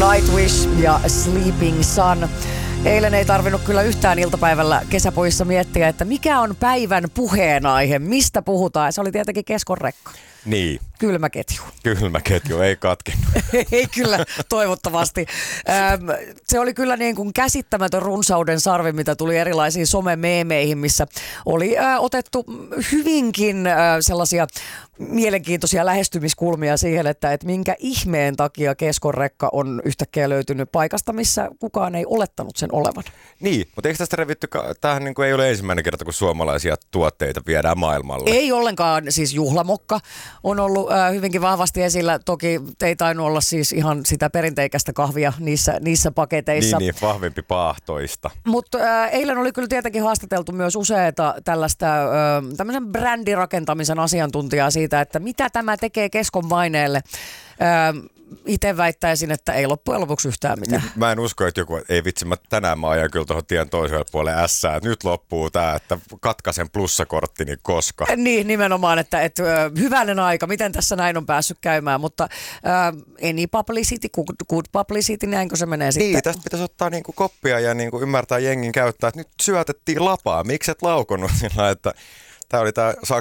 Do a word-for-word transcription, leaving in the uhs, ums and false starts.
Nightwish ja Sleeping Sun. Eilen ei tarvinnut kyllä yhtään iltapäivällä kesäpojissa miettiä, että mikä on päivän puheenaihe, mistä puhutaan. Se oli tietenkin Keskon rekka. Niin. Kylmäketju. Kylmäketju, ei katkennut. Ei kyllä, toivottavasti. Se oli kyllä niin kuin käsittämätön runsauden sarvi, mitä tuli erilaisiin somemeemeihin, missä oli otettu hyvinkin sellaisia mielenkiintoisia lähestymiskulmia siihen, että, että minkä ihmeen takia Keskon rekka on yhtäkkiä löytynyt paikasta, missä kukaan ei olettanut sen olevan. Niin, mutta eikö tästä revitty, tämähän niin kuin ei ole ensimmäinen kerta, kun suomalaisia tuotteita viedään maailmalle. Ei ollenkaan, siis juhlamokka on ollut äh, hyvinkin vahvasti esillä. Toki ei tainnut olla siis ihan sitä perinteikästä kahvia niissä, niissä paketeissa. Niin, niin, vahvempi paahtoista. Mutta äh, eilen oli kyllä tietenkin haastateltu myös useita tällaista äh, tämmöisen brändirakentamisen asiantuntijaa siitä, että mitä tämä tekee Keskon maineelle. Äh, Itse väittäisin, että ei loppujen lopuksi yhtään mitään. Mä en usko, että joku, ei vitsi, mä tänään mä ajan kyllä tuohon tien toiselle puolelle ässää, että nyt loppuu tää, että katkaisen plussakorttini koska. Niin, nimenomaan, että, että hyvänen aika, miten tässä näin on päässyt käymään, mutta äh, any publicity, good, good publicity, näinkö se menee sitten? Niin, tästä pitäisi ottaa niinku koppia ja niinku ymmärtää jengin käyttää, että nyt syötettiin lapaa, miksi et laukonut sillä, että tämä oli tämä